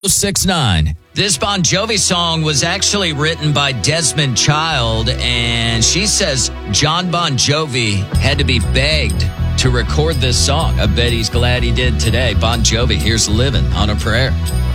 1069. This Bon Jovi song was actually written by Desmond Child, and she says John Bon Jovi had to be begged to record this song. I bet he's glad he did today. Bon Jovi, here's Living on a Prayer.